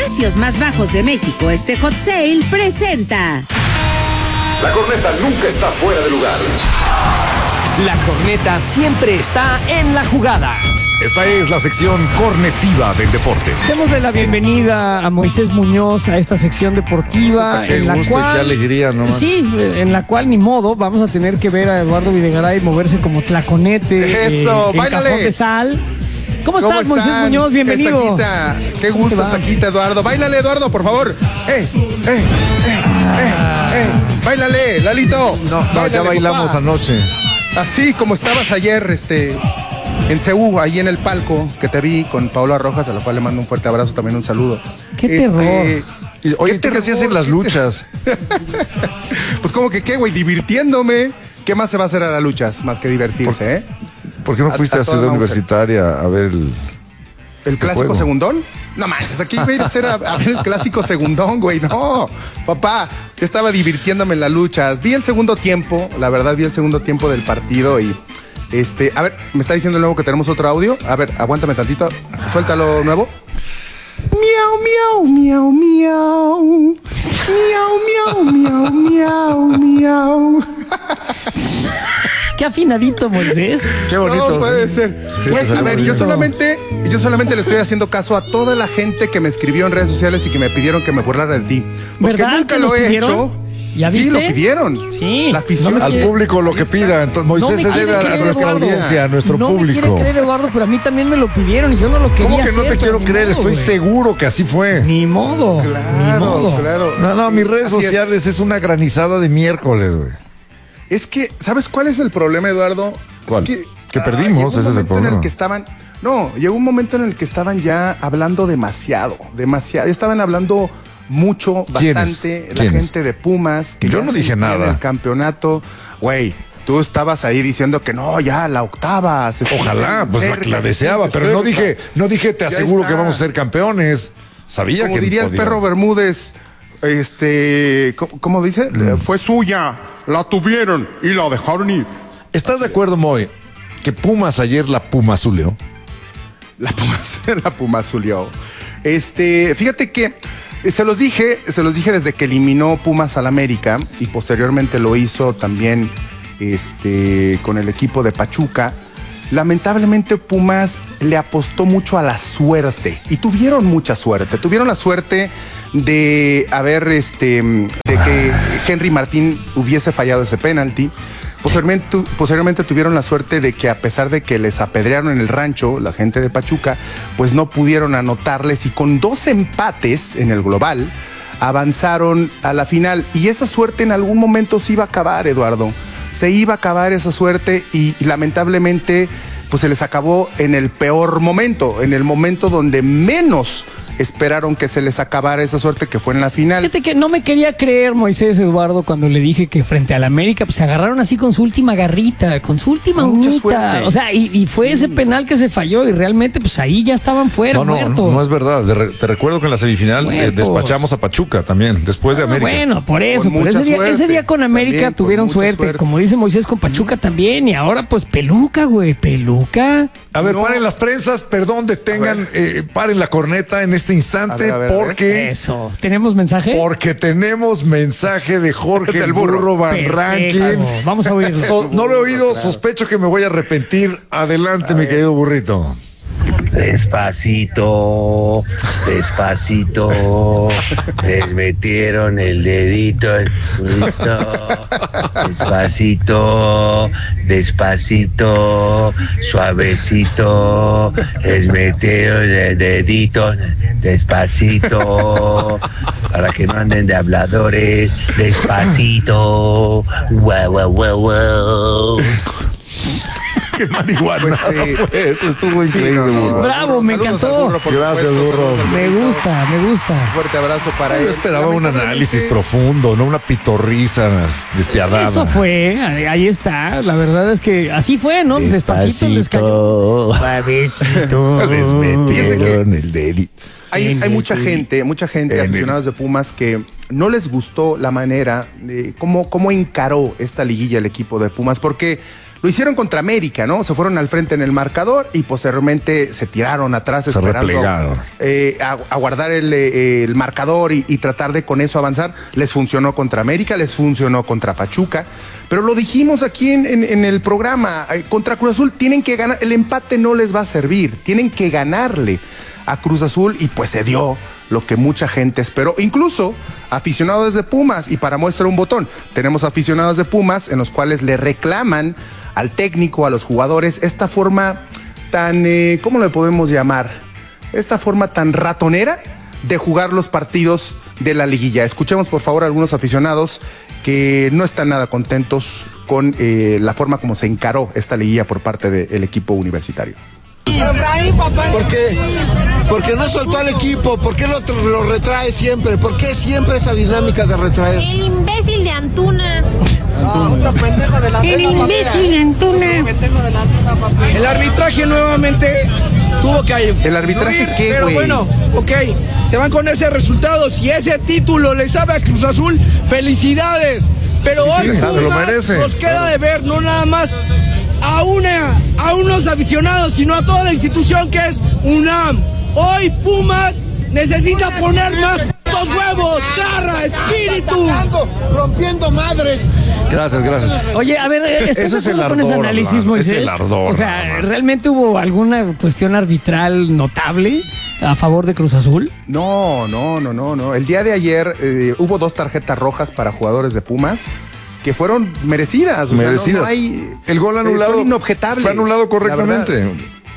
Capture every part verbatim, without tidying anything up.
precios más bajos de México, este Hot Sale presenta. La corneta nunca está fuera de lugar. La corneta siempre está en la jugada. Esta es la sección cornetiva del deporte. Démosle la bienvenida a Moisés Muñoz a esta sección deportiva. Qué en la gusto cual, y qué alegría, ¿no? Sí, en la cual ni modo, vamos a tener que ver a Eduardo Videgaray moverse como tlaconete. Eso, eh, en báilale. cajón de sal. ¿Cómo, ¿Cómo estás, están? Moisés Muñoz? Bienvenido. Estaquita. Qué ¿Cómo te gusto, va? Estaquita, Eduardo. Báilale, Eduardo, por favor. ¡Eh, eh, eh, eh, eh! ¡Báilale, Lalito! No, no, Báilale, ya bailamos papá. anoche. Así como estabas ayer, este, en Ceú, ahí en el palco, que te vi con Paola Rojas, a la cual le mando un fuerte abrazo, también un saludo. ¡Qué Este, terror! Y, oye, ¿Qué ¿tú qué hacías terror? en las luchas? Pues como que qué, güey, divirtiéndome. ¿Qué más se va a hacer a las luchas? Más que divertirse, ¿eh? ¿Por qué no A- fuiste a a, toda Ciudad Mauser. Universitaria a ver el... ¿El clásico juego? segundón? No manches, aquí iba a ir a hacer a, a ver el clásico segundón, güey. No, papá, yo estaba divirtiéndome en las luchas. Vi el segundo tiempo, la verdad, vi el segundo tiempo del partido y... Este, a ver, me está diciendo de nuevo que tenemos otro audio. A ver, aguántame tantito. Suéltalo nuevo. Miau, miau, miau, miau. Miau, miau, miau, miau, miau. ¡Qué afinadito, Moisés! Qué bonito. No puede sí. ser. Sí, Pues, te a salió ver, yo bonito. solamente, yo solamente le estoy haciendo caso a toda la gente que me escribió en redes sociales y que me pidieron que me burlara de ti. Porque ¿Verdad nunca que lo los he pidieron? hecho. ¿Ya Sí, viste? lo pidieron. Sí, La afición. no me Al quiere- público lo que pida. Entonces, No Moisés me se quiere debe a, a creer, nuestra Eduardo. audiencia, a nuestro no público. me quiere creer, Eduardo, pero a mí también me lo pidieron y yo no lo quería ¿Cómo que no hacer, te pero quiero ni creer? modo, Estoy güey. seguro que así fue. Ni modo. ni Claro, modo. claro. No, no, mis redes Así es. sociales es. una granizada de miércoles, güey. Es que, ¿sabes cuál es el problema, Eduardo? ¿Cuál? Es Que ah, perdimos, llegó un ese es el momento en problema. el que estaban, no, llegó un momento en el que estaban ya hablando demasiado, demasiado. Estaban hablando mucho, ¿Quiénes? bastante, la ¿Quiénes? gente de Pumas. Que Yo ya no se dije metía en nada. el campeonato, güey. Tú estabas ahí diciendo que no, ya la octava. Se Ojalá, sienten pues la, cerca, la se deseaba, sienten pero no cerca. dije, no dije, te Ya aseguro está. que vamos a ser campeones. Sabía Como que diría el podía. perro Bermúdez, este, ¿cómo, cómo dice? Mm. Fue suya, la tuvieron y la dejaron ir. ¿Estás de acuerdo, Moy, que Pumas ayer la Puma azuleó? La Puma, la Puma azulió. Este, fíjate que eh, se los dije, se los dije desde que eliminó Pumas al América y posteriormente lo hizo también este, con el equipo de Pachuca. Lamentablemente Pumas le apostó mucho a la suerte y tuvieron mucha suerte. Tuvieron la suerte de haber, este, de que Henry Martín hubiese fallado ese penalti. Posteriormente, tu- posteriormente tuvieron la suerte de que a pesar de que les apedrearon en el rancho, la gente de Pachuca, pues no pudieron anotarles y con dos empates en el global avanzaron a la final. Y esa suerte en algún momento se iba a acabar, Eduardo. Se iba a acabar esa suerte y lamentablemente pues se les acabó en el peor momento, en el momento donde menos esperaron que se les acabara esa suerte, que fue en la final. Fíjate que no me quería creer Moisés, Eduardo, cuando le dije que frente al América pues se agarraron así con su última garrita, con su última Con mucha uñita. suerte. O sea, y, y fue ese penal que se falló y realmente pues ahí ya estaban fuera, No, no, muertos. no, no es verdad. De re- te recuerdo que en la semifinal eh, Muertos. despachamos a Pachuca también, después de Ah, América. Bueno, por eso, Con pero mucha ese día, suerte. ese día con América También, con tuvieron mucha suerte. suerte. Como dice Moisés, con Pachuca también. Y ahora pues peluca, güey, peluca. A ver, No. paren las prensas, perdón, detengan, A eh, paren la corneta en este instante, A ver, a ver, a ver. porque, Eso. ¿Tenemos mensaje? porque tenemos mensaje de Jorge Del el burro. Burro Van Perfecto. Rankin. Vamos a oírlo. So- no lo he oído, sospecho que me voy a arrepentir. Adelante, mi querido burrito. Despacito, despacito, les metieron el dedito en suito. Despacito, despacito, suavecito, les metieron el dedito despacito, para que no anden de habladores. Despacito, wow, wow, wow, wow. Qué marihuana. Pues, sí. fue eso, estuvo Sí, increíble, no, no, burro. Bravo, me Saludos encantó. al burro, por Gracias, supuesto, burro. saludos al Me burrito. gusta, me gusta. Fuerte abrazo para Yo él. esperaba un Lamentablemente- análisis profundo, no una pitorrisa despiadada. Eso fue, ahí ahí está. La verdad es que así fue, ¿no? Despacito, les cayó. Suavecito. Les metieron el dedito. Hay, hay mucha gente, mucha gente, En el- aficionados de Pumas, que no les gustó la manera de cómo, cómo encaró esta liguilla el equipo de Pumas, porque Lo hicieron contra América, ¿no? Se fueron al frente en el marcador y posteriormente se tiraron atrás Se esperando replegaron. eh, a, a guardar el, eh, el marcador y, y tratar de con eso avanzar. Les funcionó contra América, les funcionó contra Pachuca. Pero lo dijimos aquí en, en, en el programa, eh, contra Cruz Azul tienen que ganar, el empate no les va a servir, tienen que ganarle a Cruz Azul y pues se dio lo que mucha gente esperó, incluso aficionados de Pumas, y para muestra un botón, tenemos aficionados de Pumas en los cuales le reclaman al técnico, a los jugadores, esta forma tan, eh, ¿cómo le podemos llamar? Esta forma tan ratonera de jugar los partidos de la liguilla. Escuchemos por favor a algunos aficionados que no están nada contentos con eh, la forma como se encaró esta liguilla por parte del equipo universitario. ¿Por qué? Porque no soltó al equipo, ¿por qué lo, lo retrae siempre? ¿Por qué siempre esa dinámica de retraer? El imbécil de Antuna. Ah, de la El imbécil de Antuna. El arbitraje nuevamente tuvo que... ¿El arbitraje qué, Pero güey? bueno, ok, se van con ese resultado. Si ese título le sabe a Cruz Azul, felicidades. Pero Sí, hoy sí, se lo Pumas merece. nos queda de ver, no nada más a una, a unos aficionados, sino a toda la institución que es UNAM. Hoy Pumas necesita poner más putos huevos, garra, espíritu. Rompiendo madres. Gracias, gracias. Oye, a ver, ¿estás Eso es de el acuerdo con ese ardor, análisis, man. Moisés? Es el ardor, O sea, nada más. ¿realmente hubo alguna cuestión arbitral notable a favor de Cruz Azul? No, no, no, no, no. El día de ayer eh, hubo dos tarjetas rojas para jugadores de Pumas que fueron merecidas. O Merecidas. Sea, no, no hay, El gol anulado. Son inobjetables. Fue anulado la correctamente. verdad.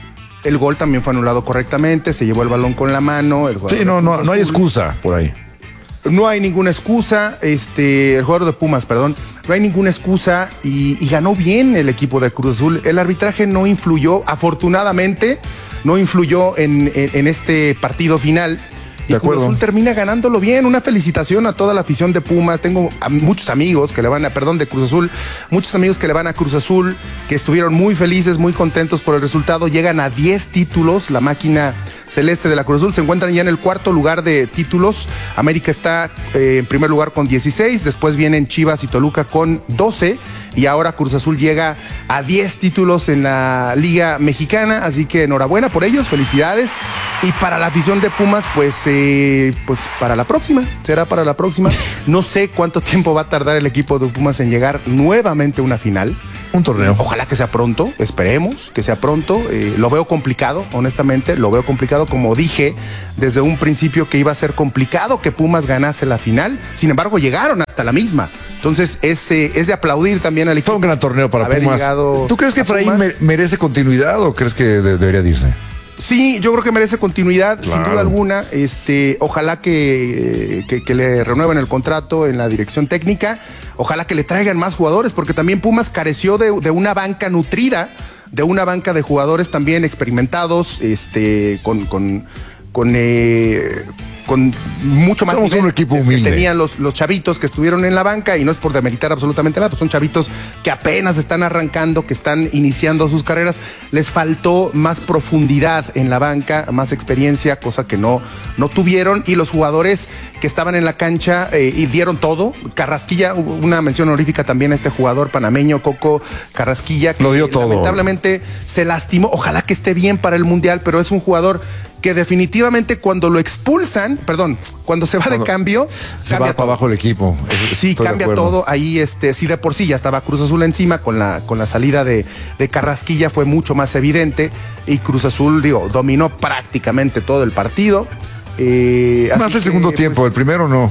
El gol también fue anulado correctamente, se llevó el balón con la mano. El jugador Sí, no, de no, Cruz no hay Azul. excusa por ahí. No hay ninguna excusa, este, el jugador de Pumas, perdón, no hay ninguna excusa y, y ganó bien el equipo de Cruz Azul. El arbitraje no influyó, afortunadamente, no influyó en, en, en este partido final. Y De Cruz acuerdo. Azul termina ganándolo bien. Una felicitación a toda la afición de Pumas. Tengo a muchos amigos que le van a, perdón, de Cruz Azul, muchos amigos que le van a Cruz Azul, que estuvieron muy felices, muy contentos por el resultado. Llegan a diez títulos. La máquina celeste de la Cruz Azul se encuentran ya en el cuarto lugar de títulos. América está eh, en primer lugar con dieciséis. Después vienen Chivas y Toluca con doce. Y ahora Cruz Azul llega a diez títulos en la Liga Mexicana. Así que enhorabuena por ellos, felicidades. Y para la afición de Pumas, pues, eh, pues para la próxima, será para la próxima. No sé cuánto tiempo va a tardar el equipo de Pumas en llegar nuevamente a una final. Un torneo. Ojalá que sea pronto, esperemos que sea pronto. Eh, lo veo complicado, honestamente, lo veo complicado. Como dije desde un principio que iba a ser complicado que Pumas ganase la final. Sin embargo, llegaron hasta la misma. Entonces, es, eh, es de aplaudir también al equipo. Fue un gran torneo para haber Pumas. llegado ¿Tú crees que a Efraín Pumas. me- merece continuidad o crees que de- debería de irse? Sí, yo creo que merece continuidad, Claro. sin duda alguna. Este, ojalá que, que, que le renueven el contrato en la dirección técnica. Ojalá que le traigan más jugadores, porque también Pumas careció de, de una banca nutrida, de una banca de jugadores también experimentados, este, con, con, con, eh, con mucho más Somos nivel un equipo que humilde. tenían los, los chavitos que estuvieron en la banca, y no es por demeritar absolutamente nada, pues son chavitos que apenas están arrancando, que están iniciando sus carreras. Les faltó más profundidad en la banca, más experiencia, cosa que no, no tuvieron, y los jugadores que estaban en la cancha eh, y dieron todo. Carrasquilla, una mención honorífica también a este jugador panameño, Coco Carrasquilla, que Lo dio todo. lamentablemente se lastimó. Ojalá que esté bien para el Mundial, pero es un jugador que definitivamente cuando lo expulsan, perdón, cuando se va Cuando de cambio, Se cambia va para abajo el equipo. Eso- Sí, estoy de cambia acuerdo. todo. Ahí, este, sí, de por sí ya estaba Cruz Azul encima, con la, con la salida de, de Carrasquilla fue mucho más evidente. Y Cruz Azul, digo, dominó prácticamente todo el partido. Eh, Más así el que, segundo tiempo, pues, el primero no.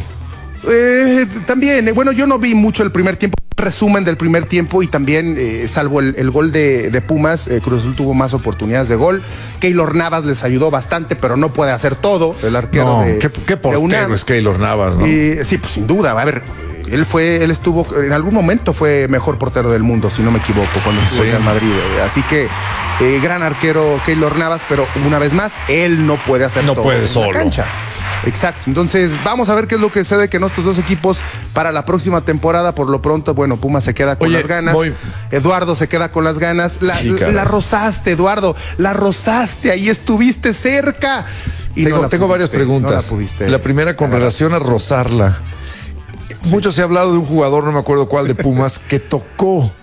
eh, también, eh, bueno, yo no vi mucho el primer tiempo, resumen del primer tiempo, y también, eh, salvo el, el gol de, de Pumas, eh, Cruz Azul tuvo más oportunidades de gol. Keylor Navas les ayudó bastante, pero no puede hacer todo. El arquero No, de, qué, qué de portero UNAM. es Keylor Navas, ¿no? Eh, sí, pues sin duda. A ver, él fue, él estuvo, en algún momento fue mejor portero del mundo, si no me equivoco, cuando estuvo Sí. en Real Madrid. Eh, Así que, eh, gran arquero Keylor Navas, pero una vez más, él no puede hacer No todo puede en solo. la cancha. Exacto. Entonces, vamos a ver qué es lo que sucede con estos dos equipos para la próxima temporada. Por lo pronto, bueno, Pumas se queda con Oye, las ganas. voy- Eduardo se queda con las ganas. La, Sí, la, caray. la rozaste, Eduardo. La rozaste. Ahí estuviste cerca. Y Tengo, no la tengo varias pudiste, no preguntas. la pudiste la primera con agarrar. relación a rozarla. Mucho se ha hablado de un jugador, no me acuerdo cuál, de Pumas, que tocó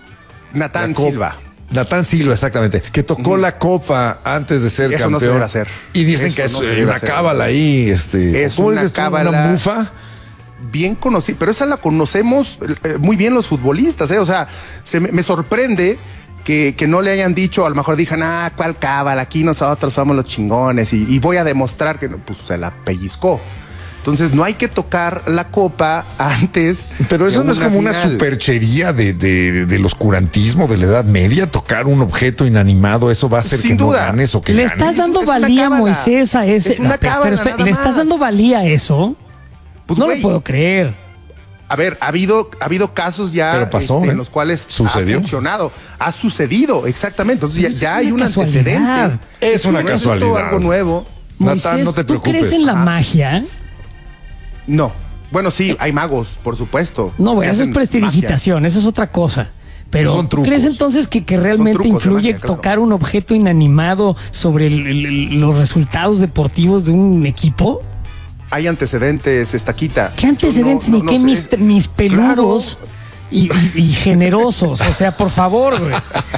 Natán Copa. Silva. Natán Silva, exactamente, que tocó mm. la copa antes de ser sí, eso campeón. No se debe hacer. Y dicen eso que es no una cábala ahí. Este, es una cábala. ¿Una mufa? Bien conocida, pero esa la conocemos eh, muy bien los futbolistas, ¿eh? O sea, se me, me sorprende que, que no le hayan dicho, a lo mejor dijan, ah, ¿cuál cábala? Aquí nosotros somos los chingones y, y voy a demostrar que pues se la pellizcó. Entonces no hay que tocar la copa antes. Pero eso no es como final. Una superchería de, de, del oscurantismo de la Edad Media, tocar un objeto inanimado, eso va a hacer Sin que duda. no ganes o que Le ganes. estás dando es valía, Moisés, a ese. Es una No, pero, cábala, pero, nada ¿le estás más. dando valía a eso? Pues, no güey, lo puedo creer. A ver, ha habido, ha habido casos ya Pero pasó, este, ¿eh? en los cuales Sucedió. ha funcionado. Ha sucedido, exactamente. Entonces ya, Eso ya es hay una un casualidad. antecedente. Es una No casualidad. Es esto algo nuevo. Moisés, Natán, no te ¿tú preocupes. crees en la Ajá. magia? No. Bueno, sí, hay magos, por supuesto. No, güey, que eso es hacen prestidigitación, eso es otra cosa. Pero Son ¿tú trucos. crees entonces que, que realmente trucos de influye magia, claro. tocar un objeto inanimado sobre el- el- los resultados deportivos de un equipo? magia. Hay antecedentes, Estaquita. ¿Qué antecedentes? Yo no- Ni no- qué no mis, sé. mis peludos Claro. y, y- y generosos. O sea, por favor, güey.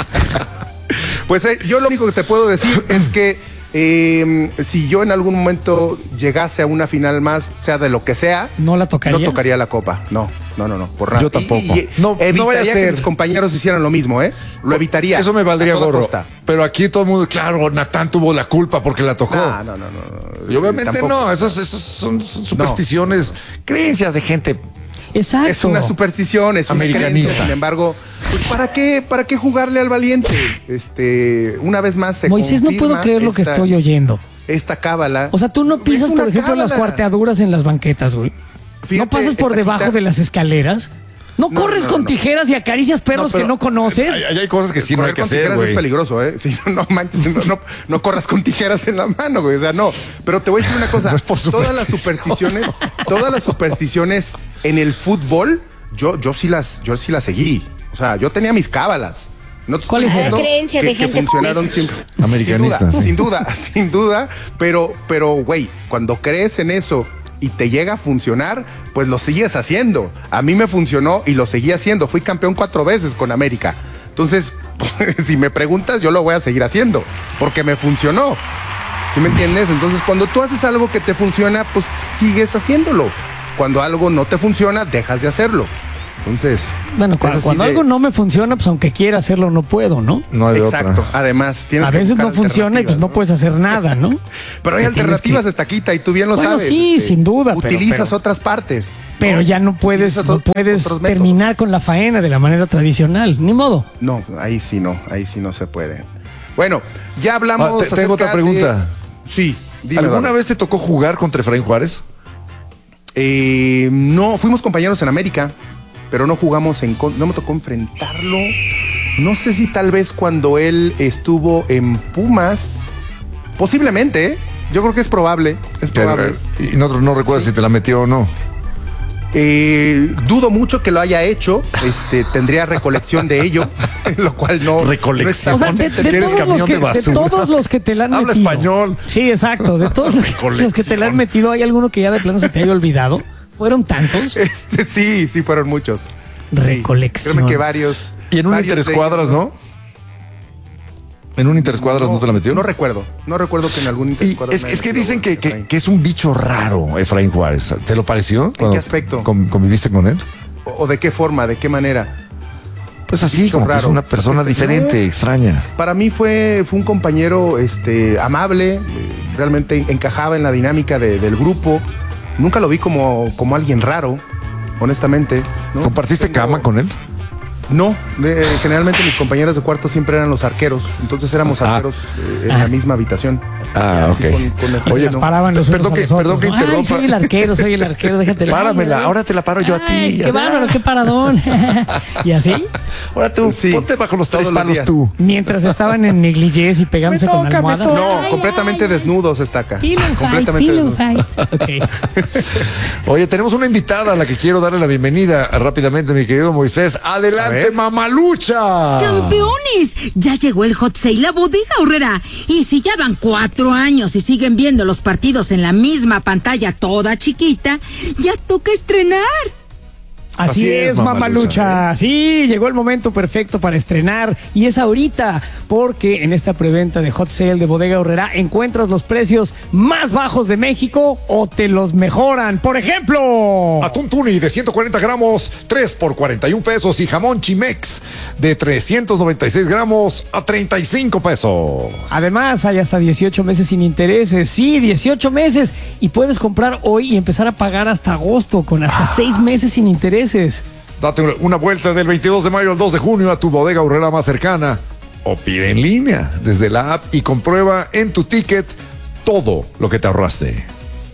Pues eh, yo lo único que te puedo decir es que eh, si yo en algún momento llegase a una final más, sea de lo que sea, ¿No la tocarías? no tocaría la copa. No, no, no, no. Por nada. Yo tampoco. Y, y No, no evitaría vaya a que ser. mis compañeros hicieran lo mismo, ¿eh? Lo evitaría. Eso me valdría a toda gorro. costa. Pero aquí todo el mundo, claro, Natán tuvo la culpa porque la tocó. No, no, no, no. Y obviamente Tampoco. no, esos, esos son, son supersticiones, creencias de gente. Exacto. Es una superstición, es una Americanista. creencia. Sin embargo, pues ¿para qué, para qué jugarle al valiente? Este, una vez más se Moisés, no puedo confirma creer lo que esta- estoy oyendo. Esta cábala. O sea, tú no pisas, Es una por ejemplo, las cábala. cuarteaduras en las banquetas, güey. ¿No Fíjate, pasas por Estaquita- debajo de las escaleras? ¿No, No, corres no, no, con no. tijeras y acaricias perros No, pero que no conoces? Hay, hay cosas que sí no hay Correr que con hacer, tijeras güey. es peligroso, ¿eh? Sí, no manches, no, no, no corras con tijeras en la mano, güey. O sea, no. Pero te voy a decir una cosa. No es por todas las superstición. supersticiones, todas las supersticiones en el fútbol, yo, yo sí las, yo sí las seguí. O sea, yo tenía mis cábalas. No te estoy ¿Cuál es diciendo la creencia que, de que gente funcionaron siempre. Americanista, sí. Sin duda, sin duda, sin duda. Pero, pero, güey, cuando crees en eso y te llega a funcionar, pues lo sigues haciendo. A mí me funcionó y lo seguí haciendo. Fui campeón cuatro veces con América. Entonces, si me preguntas, yo lo voy a seguir haciendo porque me funcionó. ¿Sí me entiendes? Entonces, cuando tú haces algo que te funciona, pues sigues haciéndolo. Cuando algo no te funciona, dejas de hacerlo. Entonces, Bueno, cu- es así cuando de- algo no me funciona, pues aunque quiera hacerlo, no puedo, ¿no? No hay de Exacto. otra. Además, tienes A que veces buscar no funciona y pues no alternativas, puedes hacer nada, ¿no? Pero hay Te tienes alternativas, que- Estaquita, y tú bien lo Bueno, sabes. sí, sin duda, pero- Utilizas pero- otras partes. Pero ya no puedes, Utilizas no o- puedes otros métodos. terminar con la faena de la manera tradicional, ni modo. No, ahí sí no, ahí sí no se puede. Bueno, ya hablamos. Ah, te- tengo acerca otra pregunta. de- Sí, dime. ¿Alguna Eduardo. vez te tocó jugar contra Efraín Juárez? Eh, no, fuimos compañeros en América, pero no jugamos en. con- No me tocó enfrentarlo. No sé si tal vez cuando él estuvo en Pumas. Posiblemente, ¿eh? Yo creo que es probable. Es probable. Y no, no recuerdas si te la metió o no. Eh, dudo mucho que lo haya hecho. Este, tendría recolección de ello, lo cual no. Recolección. O sea, de, de Eres todos los camión que, de de basura. todos los que te la han Habla metido. español. Sí, exacto. De todos los que, los que te la han metido, ¿hay alguno que ya de plano se te haya olvidado? ¿Fueron tantos? Este, sí, sí, fueron muchos. Recolección. Sí, créeme que varios. Y en un varios de interescuadras, ellos, ¿no? En un interescuadras no, te la metió. No recuerdo. No recuerdo que en algún Y interescuadras. es, me es que haya dicen metido, que, que- Efraín. que es un bicho raro, Efraín Juárez. ¿Te lo pareció? qué aspecto? con- ¿Conviviste con él? ¿O de qué forma? ¿De qué manera? Pues así, Bicho como que es raro. una persona diferente, No. extraña. Para mí fue, fue un compañero este, amable, eh, realmente encajaba en la dinámica de- del grupo. Nunca lo vi como, como alguien raro, honestamente. ¿no? ¿Compartiste Tengo- cama con él? No, de- generalmente mis compañeros de cuarto siempre eran los arqueros, entonces éramos Ah. arqueros eh, en Ah. la misma habitación. Ah, Sí, ok. con- con Efraín, Oye, no. Nos paraban los perdón unos a que- los otros, perdón que ¿no? Ay, interrumpa. soy el arquero, soy el arquero, déjate. Páramela, ahora te la paro yo a ti. Ay, qué Así. bárbaro, qué paradón. Y así, Ahora tú, Sí, ponte bajo los tres todos los palos días. tú. mientras estaban en negligés y pegándose Me con toca, me almohadas. toca. No, Ay, completamente ay, ay. desnudos está acá. Pillow fight, Completamente pillow desnudos. fight. Ok. Oye, tenemos una invitada a la que quiero darle la bienvenida rápidamente, mi querido Moisés. A Adelante, ver. mamalucha. ¡Campeones! Ya llegó el Hot Sale a Bodega Aurrera. Y si ya van cuatro años y siguen viendo los partidos en la misma pantalla toda chiquita, ya toca estrenar. Así, Así es, es Mamalucha. Mamalucha. Sí, llegó el momento perfecto para estrenar y es ahorita, porque en esta preventa de Hot Sale de Bodega Aurrerá encuentras los precios más bajos de México o te los mejoran. Por ejemplo, atún tuni de ciento cuarenta gramos, tres por cuarenta y un pesos, y jamón Chimex de trescientos noventa y seis gramos a treinta y cinco pesos. Además, hay hasta dieciocho meses sin intereses. Sí, dieciocho meses. Y puedes comprar hoy y empezar a pagar hasta agosto con hasta seis meses sin intereses. Date una vuelta del veintidós de mayo al dos de junio a tu Bodega Aurrerá más cercana o pide en línea desde la app y comprueba en tu ticket todo lo que te ahorraste.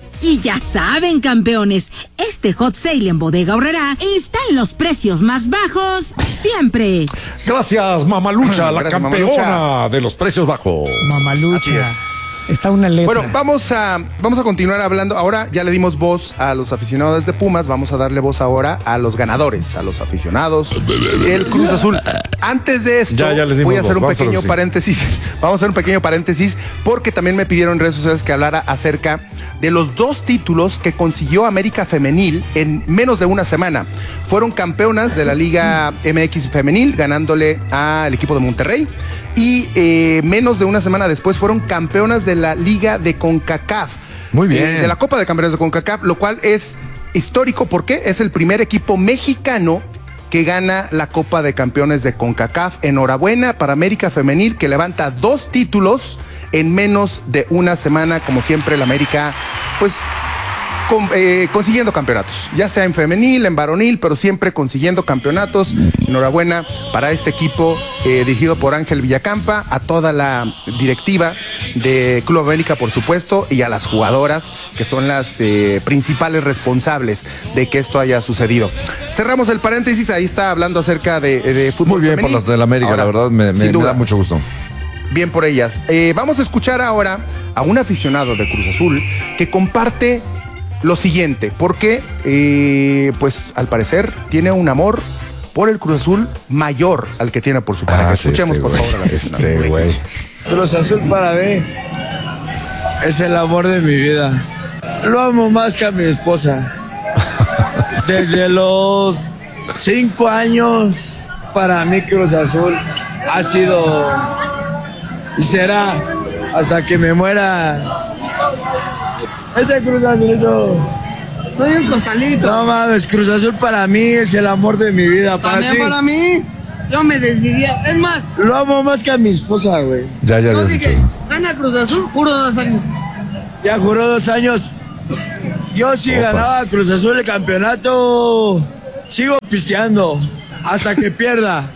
Y ya saben, campeones, este Hot Sale en Bodega Aurrerá está en los precios más bajos siempre. Gracias, Mamalucha, la Gracias, campeona Mamalucha. de los precios bajos. Mamalucha. Está una letra. Bueno, vamos a, vamos a continuar hablando. Ahora ya le dimos voz a los aficionados de Pumas. Vamos a darle voz ahora a los ganadores, a los aficionados del Cruz Azul. Antes de esto, ya, ya les voy a hacer voz. un Vamos pequeño a paréntesis. Vamos a hacer un pequeño paréntesis porque también me pidieron en redes sociales que hablara acerca de los dos títulos que consiguió América Femenil en menos de una semana. Fueron campeonas de la Liga M X Femenil, ganándole al equipo de Monterrey. Y eh, menos de una semana después fueron campeonas de la Liga de CONCACAF. Muy bien. Eh, de la Copa de Campeones de CONCACAF, lo cual es histórico porque es el primer equipo mexicano que gana la Copa de Campeones de CONCACAF. Enhorabuena para América Femenil, que levanta dos títulos en menos de una semana. Como siempre, la América, pues, con, eh, consiguiendo campeonatos, ya sea en femenil, en varonil, pero siempre consiguiendo campeonatos. Enhorabuena para este equipo eh, dirigido por Ángel Villacampa, a toda la directiva de Club América, por supuesto, y a las jugadoras, que son las eh, principales responsables de que esto haya sucedido. Cerramos el paréntesis, ahí está hablando acerca de, de fútbol Muy bien femenil. por las de la América, Ahora, la verdad, me, me, me da mucho gusto. Bien por ellas. Eh, vamos a escuchar ahora a un aficionado de Cruz Azul que comparte lo siguiente, porque eh, pues al parecer tiene un amor por el Cruz Azul mayor al que tiene por su pareja. Ah, Escuchemos sí, por güey. favor a la aficionada. Este güey. Cruz Azul para mí es el amor de mi vida. Lo amo más que a mi esposa. Desde los cinco años, para mí Cruz Azul ha sido y será hasta que me muera. Este Cruz Azul, soy un costalito. No mames, Cruz Azul para mí es el amor de mi vida. Para También ti. para mí, yo me desvivía. Es más, lo amo más que a mi esposa, güey. Ya, ya yo les dije, gana Cruz Azul, juro dos años. Ya juró dos años. Yo si Opas. ganaba Cruz Azul el campeonato, sigo pisteando hasta que pierda.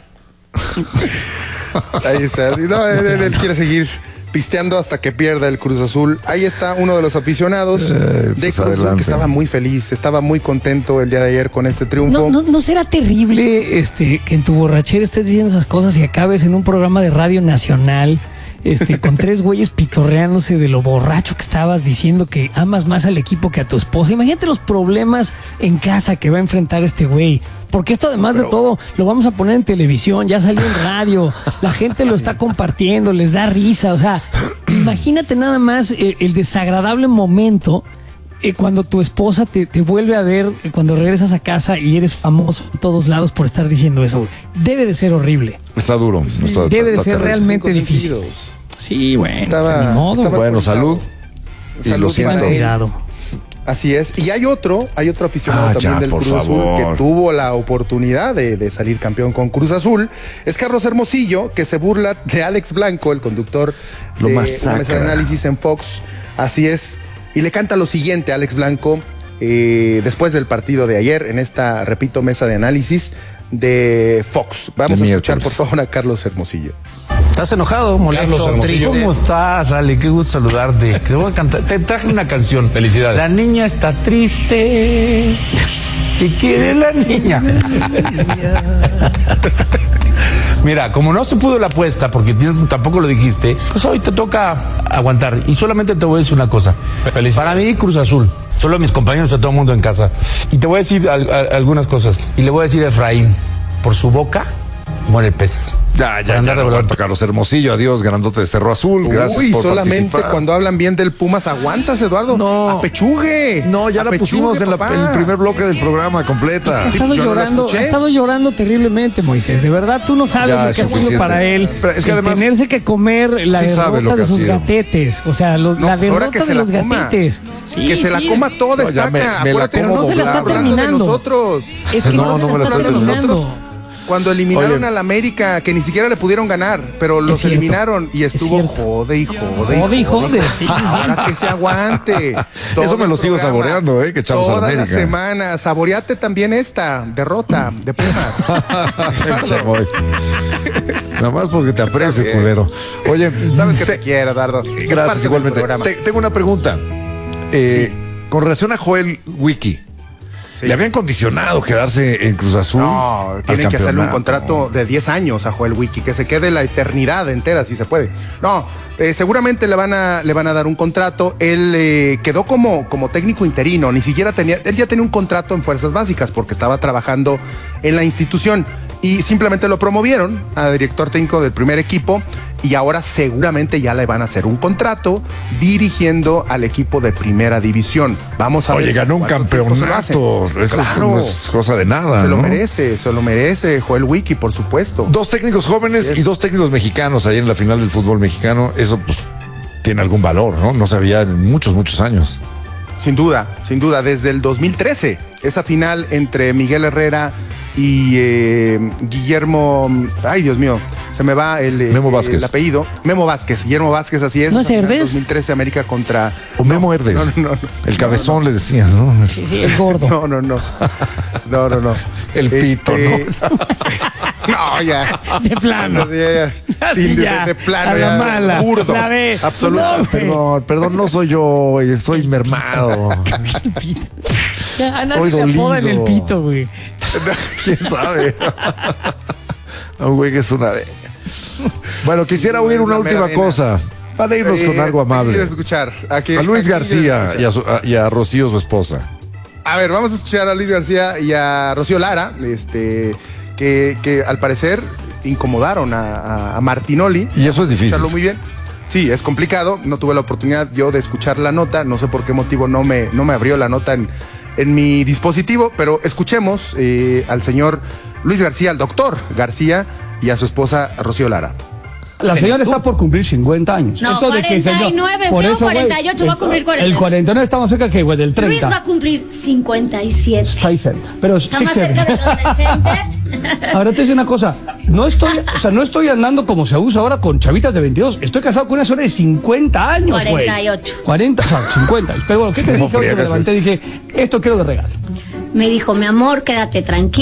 Ahí está. No, él, él- él quiere seguir pisteando hasta que pierda el Cruz Azul. Ahí está uno de los aficionados Eh, de pues Cruz Azul, adelante. que estaba muy feliz, estaba muy contento el día de ayer con este triunfo. ¿No, no, no será terrible este, que en tu borrachera estés diciendo esas cosas y acabes en un programa de radio nacional este, con tres güeyes pitorreándose de lo borracho que estabas, diciendo que amas más al equipo que a tu esposa? Imagínate los problemas en casa que va a enfrentar este güey. Porque esto, además Pero- de todo, lo vamos a poner en televisión, ya salió en radio, la gente lo está compartiendo, les da risa. O sea, imagínate nada más el, el desagradable momento eh, cuando tu esposa te, te vuelve a ver, eh, cuando regresas a casa y eres famoso en todos lados por estar diciendo eso, güey. Debe de ser horrible. Está duro. Está- Debe de está ser terrible. realmente Cinco difícil. sentidos. Sí, bueno, Estaba- ni modo. estaba Bueno, alcoholizado. salud. Y Salud lo siento. para él. Cuidado. Así es. Y hay otro, hay otro aficionado Ah, también ya, del por Cruz Azul favor. que tuvo la oportunidad de, de salir campeón con Cruz Azul. Es Carlos Hermosillo, que se burla de Alex Blanco, el conductor Lo de masacra. la mesa de análisis en Fox. Así es. Y le canta lo siguiente a Alex Blanco eh, después del partido de ayer en esta, repito, mesa de análisis de Fox. Vamos De a escuchar, miércoles. por favor, a Carlos Hermosillo. ¿Estás enojado, molesto, triste? ¿Cómo estás, Ale? Qué gusto saludarte. Te voy a cantar. Te traje una canción. Felicidades. La niña está triste. ¿Qué quiere la niña? Mira, como no se pudo la apuesta, porque tienes, tampoco lo dijiste, pues hoy te toca aguantar. Y solamente te voy a decir una cosa. Feliz. Para mí, Cruz Azul. Solo mis compañeros de todo el mundo en casa. Y te voy a decir al- a- algunas cosas. Y le voy a decir a Efraín, por su boca, muere el pez. Ya, ya, ya no aguanto, Carlos Hermosillo. Adiós, grandote de Cerro Azul. Gracias Uy, por solamente participar. cuando hablan bien del Pumas, aguantas, Eduardo. No. Apechugue. No, ya la Apechugue, pusimos en, la- papá. en el primer bloque del programa completa. Ha estado yo no lo llorando, escuché. ha estado llorando terriblemente, Moisés. De verdad, tú no sabes Ya, lo es que ha sido suficiente. para él. Pero es que el además- tenerse que comer la Sí sabe lo derrota que de ha sus sido. gatetes. O sea, los- No, la pues ahora derrota que se de la los coma. gatetes. Sí, que se la sí. coma toda No, ya estaca. me- me la Acuérdate, como Pero no se la está estamos hablando de terminando. nosotros. Es que No, no, no se me la la está estoy hablando de terminando. nosotros. Cuando eliminaron Oye. al América, que ni siquiera le pudieron ganar, pero los cierto, eliminaron y es estuvo cierto. jode y jode. Jode y jode, sí, sí, sí. Ahora que se aguante. Todo Eso me lo el sigo programa, saboreando, ¿eh? Que echamos a la Toda la América. semana. Saboreate también esta derrota de Pumas. Che, voy. Nada más porque te aprecio, Está bien. culero. Oye, Sabes que te quiero, Dardo. Es parte gracias, del igualmente. programa. Te- tengo una pregunta. Eh, Con relación a Joel Wiki, Sí. ¿le habían condicionado quedarse en Cruz Azul? No, al tienen que hacerle un campeonato? contrato de diez años a Joel Wiki, que se quede la eternidad entera, si se puede. No, eh, seguramente le van a le van a dar un contrato. Él eh, quedó como, como técnico interino, ni siquiera tenía, él ya tenía un contrato en Fuerzas Básicas porque estaba trabajando en la institución y simplemente lo promovieron a director técnico del primer equipo y ahora seguramente ya le van a hacer un contrato dirigiendo al equipo de primera división. Vamos a Oye, ver ganó un cuánto tiempo se lo hace. campeonato. Eso es- Claro. no es cosa de nada. Se lo ¿no? merece, se lo merece Joel Wiki, por supuesto. Dos técnicos jóvenes Así es. y dos técnicos mexicanos ahí en la final del fútbol mexicano. Eso, pues, tiene algún valor, ¿no? No se había en muchos, muchos años. Sin duda, sin duda, desde el dos mil trece, esa final entre Miguel Herrera y eh, Guillermo, ay Dios mío, se me va el, eh, Memo Vázquez. el apellido, Memo Vázquez, Guillermo Vázquez, así es. ¿No esa es final Herdes? dos mil trece, América contra... O Memo Herdes. No, no, no, El cabezón le decían, ¿no? Sí, sí, el gordo. no, no, no, no, no, no. El pito, No, ya. De plano. Ya, ya. Así Sí, de, ya, de plano, a la ya. mala. Burdo. La ve. Absolutamente. No, Perdón, perdón, no soy yo, estoy mermado. Ya, a Estoy nadie le apodan dolido. el pito, güey. ¿Quién sabe? Un güey que es una vez. Bueno, quisiera oír una La mera última vena. cosa. Para irnos Eh, con algo ¿a quién amable. quieres escuchar? ¿A, qué- A Luis a quién quieres García escuchar? y a, su- a- y a Rocío, su esposa. A ver, vamos a escuchar a Luis García y a Rocío Lara, este, que, que al parecer incomodaron a, a- a Martinoli. Y eso es difícil. Escucharlo muy bien. Sí, es complicado. No tuve la oportunidad yo de escuchar la nota. No sé por qué motivo no me, no me abrió la nota en, en mi dispositivo, pero escuchemos eh, al señor Luis García, al doctor García y a su esposa Rocío Lara. La señora está por cumplir cincuenta años. No, Eso de que, señor, cuarenta y nueve, por creo, eso, güey, cuarenta y ocho, va a cumplir cuarenta. El cuarenta y nueve estamos cerca que, güey, del Luis treinta. va a cumplir cincuenta y siete. Está ahí cerca. Pero Está sí más se ve. cerca de los adolescentes. Ahora te digo una cosa, no estoy, o sea, no estoy andando como se usa ahora con chavitas de veintidós. Estoy casado con una señora de cincuenta años, güey. cuarenta y ocho. cuarenta, o sea, cincuenta. Pero bueno, ¿qué te ¿Cómo dije? Hoy que me friegas, levanté dije, esto quiero de regalo. Me dijo, mi amor, quédate tranquilo.